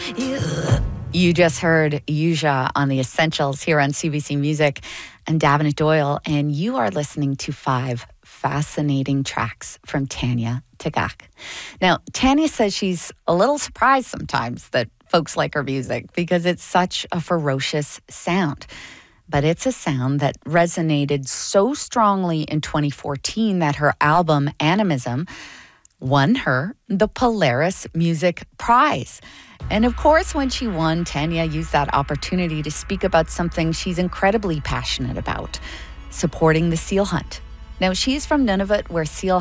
You just heard Yuja on The Essentials here on CBC Music and Davenant Doyle, and you are listening to 5 fascinating tracks from Tanya Tagaq. Now, Tanya says she's a little surprised sometimes that folks like her music because it's such a ferocious sound. But it's a sound that resonated so strongly in 2014 that her album Animism won her the Polaris Music Prize. And of course, when she won, Tanya used that opportunity to speak about something she's incredibly passionate about, supporting the seal hunt. Now, she's from Nunavut, where seal